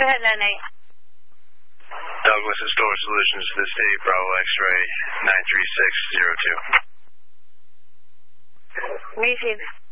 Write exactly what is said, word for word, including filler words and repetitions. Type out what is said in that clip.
ahead, nine eight. Douglas and Storage Solutions to the state, Bravo X-ray nine three six zero two. Receive.